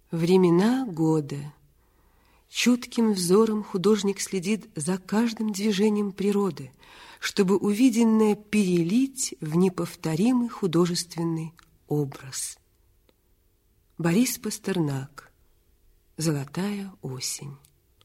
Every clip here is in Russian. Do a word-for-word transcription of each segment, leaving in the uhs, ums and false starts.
Времена года. Чутким взором художник следит за каждым движением природы, чтобы увиденное перелить в неповторимый художественный образ. Борис Пастернак. Золотая осень.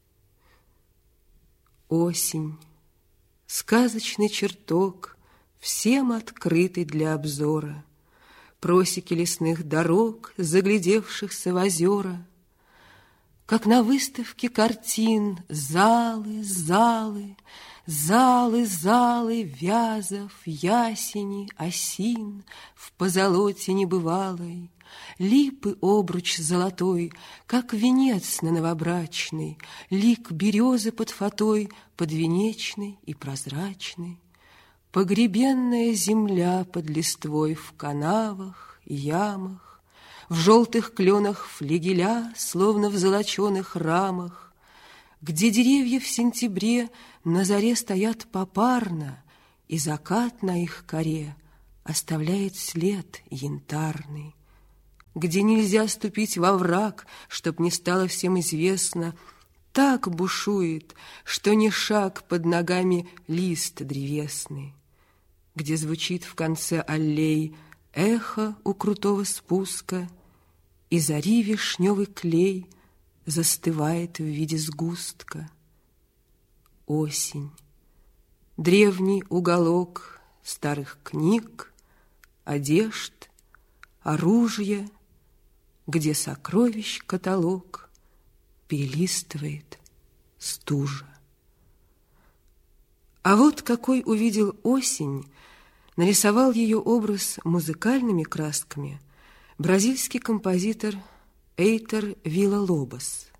Осень. Сказочный чертог, всем открытый для обзора. Просеки лесных дорог, заглядевшихся в озера. Как на выставке картин, залы, залы, залы, залы вязов, ясени, осин в позолоте небывалой, липы обруч золотой, как венец на новобрачный, лик березы под фатой, подвенечный и прозрачный, погребенная земля под листвой в канавах, ямах, в желтых кленах флигеля, словно в золоченых рамах, где деревья в сентябре на заре стоят попарно, и закат на их коре оставляет след янтарный, где нельзя ступить во враг, чтоб не стало всем известно, так бушует, что не шаг под ногами лист древесный, где звучит в конце аллей эхо у крутого спуска, и зари вишневый клей застывает в виде сгустка. Осень, древний уголок старых книг, одежд, оружия, где сокровищ каталог перелистывает стужа. А вот какой увидел осень, нарисовал ее образ музыкальными красками бразильский композитор Эйтер Вилла-Лобос.